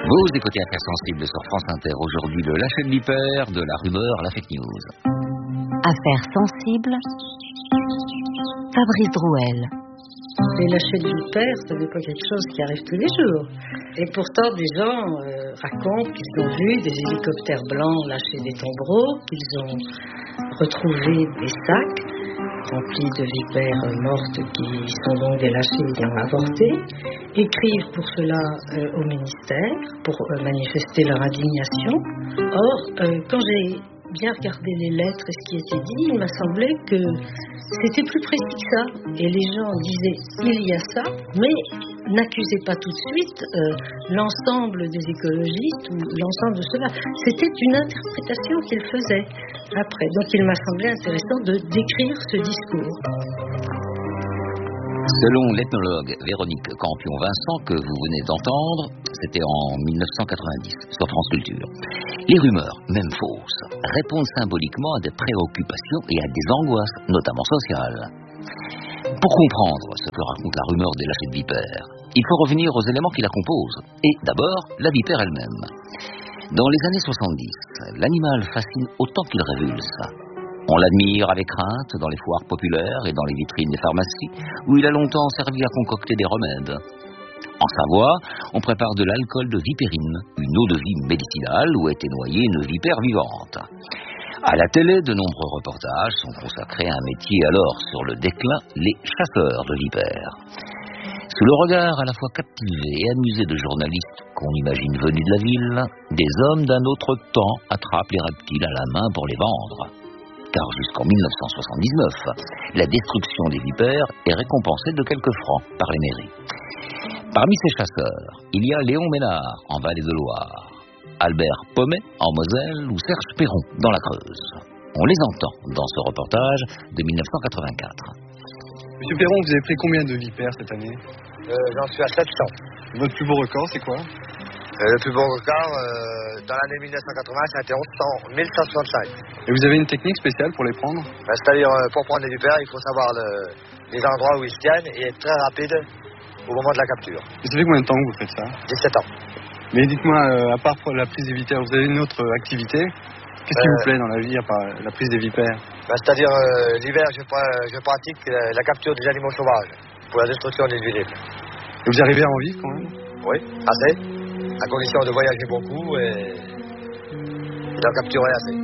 Vous écoutez Affaires sensibles sur France Inter. Aujourd'hui, le lâcher de vipère, de la rumeur à la fake news. Affaires sensibles, Fabrice Drouel. Les lâchers de vipères, ce n'est pas quelque chose qui arrive tous les jours. Et pourtant, des gens racontent qu'ils ont vu des hélicoptères blancs lâcher des tombereaux, qu'ils ont retrouvé des sacs remplis de vipères mortes qui sont donc des lâchers ayant avorté, écrivent pour cela au ministère pour manifester leur indignation. Or, quand j'ai bien regardé les lettres et ce qui était dit, il m'a semblé que c'était plus précis que ça. Et les gens disaient il y a ça, mais n'accusaient pas tout de suite l'ensemble des écologistes ou l'ensemble de cela. C'était une interprétation qu'ils faisaient après. Donc il m'a semblé intéressant de décrire ce discours. Selon l'ethnologue Véronique Campion-Vincent, que vous venez d'entendre, c'était en 1990 sur France Culture. Les rumeurs, même fausses, répondent symboliquement à des préoccupations et à des angoisses, notamment sociales. Pour comprendre ce que raconte la rumeur des lâchers de vipères, il faut revenir aux éléments qui la composent. Et d'abord, la vipère elle-même. Dans les années 70, l'animal fascine autant qu'il révulse. On l'admire avec crainte dans les foires populaires et dans les vitrines des pharmacies, où il a longtemps servi à concocter des remèdes. En Savoie, on prépare de l'alcool de vipérine, une eau de vie médicinale où était noyée une vipère vivante. À la télé, de nombreux reportages sont consacrés à un métier alors sur le déclin, les chasseurs de vipères. Sous le regard à la fois captivé et amusé de journalistes qu'on imagine venus de la ville, des hommes d'un autre temps attrapent les reptiles à la main pour les vendre. Car jusqu'en 1979, la destruction des vipères est récompensée de quelques francs par les mairies. Parmi ces chasseurs, il y a Léon Ménard en Vallée de Loire, Albert Pommet en Moselle ou Serge Perron dans la Creuse. On les entend dans ce reportage de 1984. Monsieur Perron, vous avez pris combien de vipères cette année? J'en suis à 700. Votre plus beau record, c'est quoi? Le plus beau record, dans l'année 1980, ça a été 1165. Et vous avez une technique spéciale pour les prendre? C'est-à-dire, pour prendre les vipères, il faut savoir les endroits où ils se tiennent et être très rapide au moment de la capture. Et ça fait combien de temps que vous faites ça? 17 ans. Mais dites-moi, à part la prise des vipères, vous avez une autre activité? Qu'est-ce qui vous plaît dans la vie à part la prise des vipères? C'est-à-dire, l'hiver, je pratique la capture des animaux sauvages pour la destruction des nuisibles. Et vous arrivez à en vivre quand même? Oui, assez. À condition de voyager beaucoup et d'en capturer assez.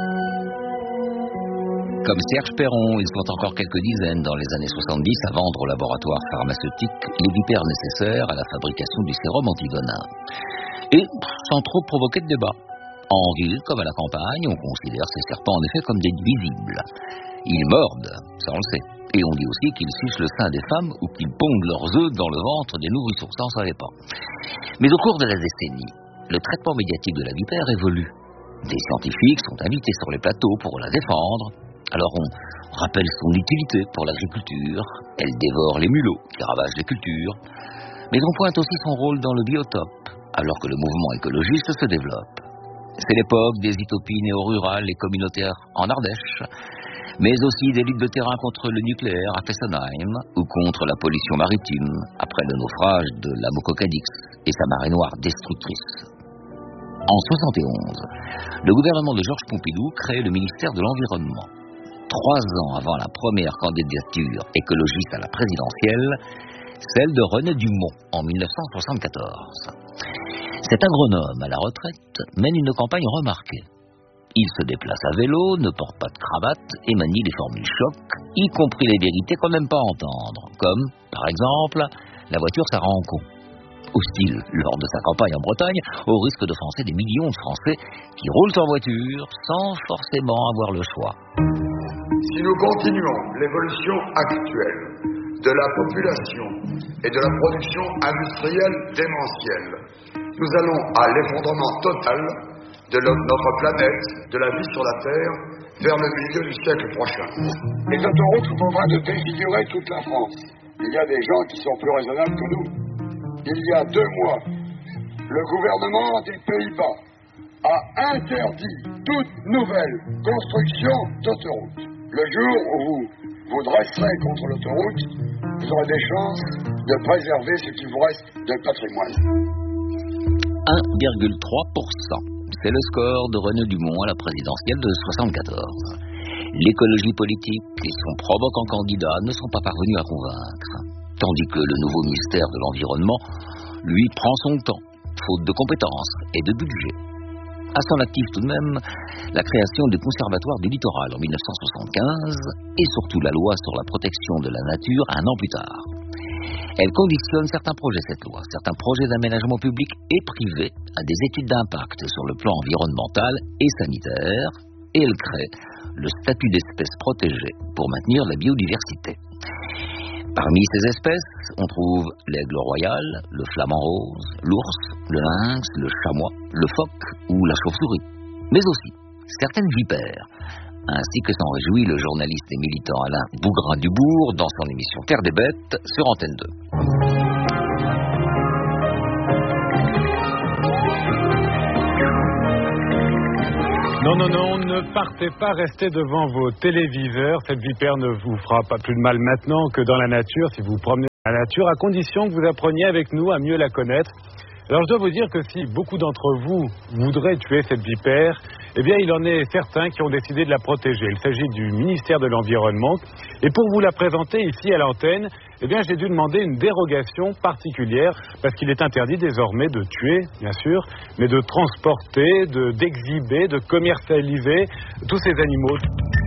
Comme Serge Perron, ils sont encore quelques dizaines dans les années 70 à vendre au laboratoire pharmaceutique les vipères nécessaires à la fabrication du sérum antivenin. Et sans trop provoquer de débat. En ville comme à la campagne, on considère ces serpents en effet comme des nuisibles. Ils mordent, ça on le sait. Et on dit aussi qu'ils sucent le sein des femmes ou qu'ils pondent leurs œufs dans le ventre des nourrissons, ça on ne savait pas. Mais au cours de la décennie, le traitement médiatique de la vipère évolue. Des scientifiques sont invités sur les plateaux pour la défendre. Alors on rappelle son utilité pour l'agriculture, elle dévore les mulots qui ravagent les cultures, mais on pointe aussi son rôle dans le biotope, alors que le mouvement écologiste se développe. C'est l'époque des utopies néo-rurales et communautaires en Ardèche, mais aussi des luttes de terrain contre le nucléaire à Fessenheim ou contre la pollution maritime après le naufrage de la Mococadix et sa marée noire destructrice. En 1971, le gouvernement de Georges Pompidou crée le ministère de l'Environnement. 3 ans avant la première candidature écologiste à la présidentielle, celle de René Dumont en 1974. Cet agronome à la retraite mène une campagne remarquée. Il se déplace à vélo, ne porte pas de cravate et manie les formules choc, y compris les vérités qu'on n'aime pas entendre, comme, par exemple, la voiture ça rend con. Hostile lors de sa campagne en Bretagne, au risque d'offenser des millions de Français qui roulent en voiture sans forcément avoir le choix. Si nous continuons l'évolution actuelle de la population et de la production industrielle démentielle, nous allons à l'effondrement total de notre planète, de la vie sur la Terre, vers le milieu du siècle prochain. Les autoroutes sont en train de défigurer toute la France. Il y a des gens qui sont plus raisonnables que nous. Il y a 2 mois, le gouvernement des Pays-Bas a interdit toute nouvelle construction d'autoroute. Le jour où vous vous dresserez contre l'autoroute, vous aurez des chances de préserver ce qui vous reste de patrimoine. 1,3%. C'est le score de René Dumont à la présidentielle de 1974. L'écologie politique et son provoquant candidat ne sont pas parvenus à convaincre. Tandis que le nouveau ministère de l'Environnement, lui, prend son temps, faute de compétences et de budget. À son actif tout de même, la création du Conservatoire du littoral en 1975 et surtout la loi sur la protection de la nature un an plus tard. Elle conditionne certains projets, cette loi, certains projets d'aménagement public et privé à des études d'impact sur le plan environnemental et sanitaire, et elle crée le statut d'espèce protégée pour maintenir la biodiversité. Parmi ces espèces, on trouve l'aigle royal, le flamant rose, l'ours, le lynx, le chamois, le phoque ou la chauve-souris, mais aussi certaines vipères, ainsi que s'en réjouit le journaliste et militant Alain Bougrain-Dubourg dans son émission Terre des Bêtes sur Antenne 2. Non, ne partez pas, restez devant vos téléviseurs. Cette vipère ne vous fera pas plus de mal maintenant que dans la nature, si vous vous promenez dans la nature, à condition que vous appreniez avec nous à mieux la connaître. Alors je dois vous dire que si beaucoup d'entre vous voudraient tuer cette vipère, eh bien il en est certains qui ont décidé de la protéger. Il s'agit du ministère de l'Environnement. Et pour vous la présenter ici à l'antenne, eh bien j'ai dû demander une dérogation particulière, parce qu'il est interdit désormais de tuer, bien sûr, mais de transporter, d'exhiber, de commercialiser tous ces animaux.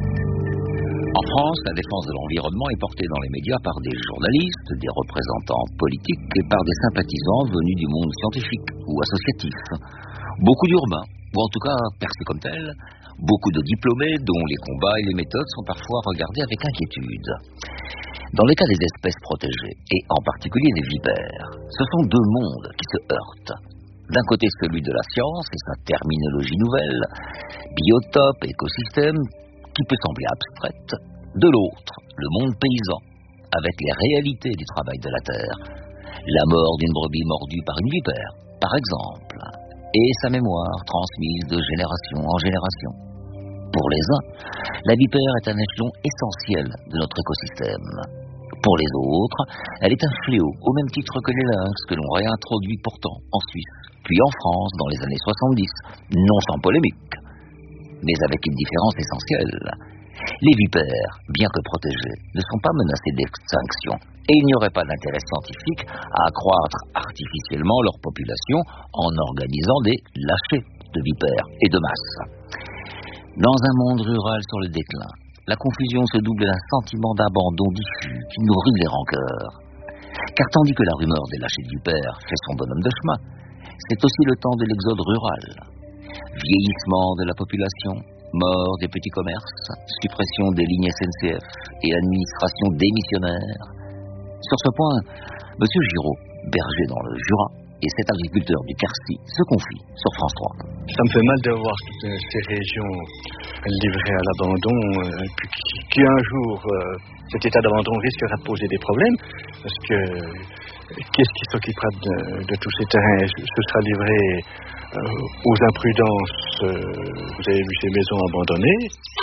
En France, la défense de l'environnement est portée dans les médias par des journalistes, des représentants politiques et par des sympathisants venus du monde scientifique ou associatif. Beaucoup d'urbains, ou en tout cas perçus comme tels, beaucoup de diplômés dont les combats et les méthodes sont parfois regardés avec inquiétude. Dans le cas des espèces protégées, et en particulier des vipères, ce sont deux mondes qui se heurtent. D'un côté celui de la science et sa terminologie nouvelle, biotope, écosystème, qui peut sembler abstraite, de l'autre, le monde paysan, avec les réalités du travail de la terre, la mort d'une brebis mordue par une vipère, par exemple, et sa mémoire transmise de génération en génération. Pour les uns, la vipère est un échelon essentiel de notre écosystème. Pour les autres, elle est un fléau, au même titre que les lynx que l'on réintroduit pourtant en Suisse, puis en France dans les années 70, non sans polémique. Mais avec une différence essentielle. Les vipères, bien que protégées, ne sont pas menacées d'extinction, et il n'y aurait pas d'intérêt scientifique à accroître artificiellement leur population en organisant des lâchers de vipères et de masse. Dans un monde rural sur le déclin, la confusion se double d'un sentiment d'abandon diffus qui nourrit les rancœurs. Car tandis que la rumeur des lâchers de vipères fait son bonhomme de chemin, c'est aussi le temps de l'exode rural. Vieillissement de la population, mort des petits commerces, suppression des lignes SNCF et administration démissionnaire. Sur ce point, M. Giraud, berger dans le Jura, et cet agriculteur du Quercy se confie sur France 3. Ça me fait mal de voir ces régions livrées à l'abandon, qui un jour, cet état d'abandon risquera de poser des problèmes, parce que qu'est-ce qui s'occupera de tous ces terrains? Ce sera livré aux imprudences. Vous avez vu ces maisons abandonnées.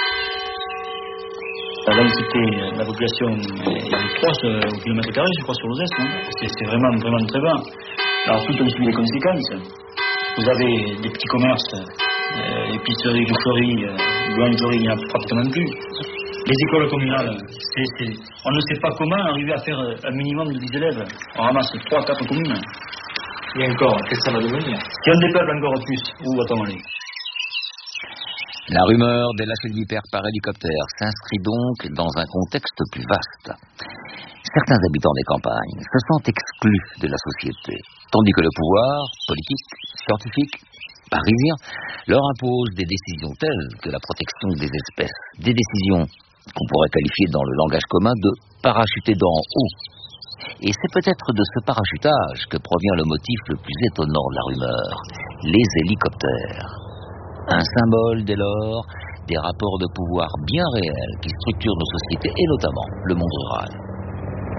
La densité de la population est 3 au kilomètre carré, je crois, sur l'Ozès. C'est vraiment très bas. Alors, tout on subit les conséquences. Vous avez des petits commerces, épiceries, boucheries, boulangeries, il n'y en a pratiquement plus. Les écoles communales, on ne sait pas comment arriver à faire un minimum de 10 élèves. On ramasse 3-4 communes. Et encore, qu'est-ce que ça va devenir? Si on dépeuple encore plus, où va-t-on aller? La rumeur des lâchers de vipères par hélicoptère s'inscrit donc dans un contexte plus vaste. Certains habitants des campagnes se sentent exclus de la société, tandis que le pouvoir, politique, scientifique, parisien, leur impose des décisions telles que la protection des espèces, des décisions qu'on pourrait qualifier dans le langage commun de parachuter d'en haut. Et c'est peut-être de ce parachutage que provient le motif le plus étonnant de la rumeur, les hélicoptères. Un symbole, dès lors, des rapports de pouvoir bien réels qui structurent nos sociétés et notamment le monde rural.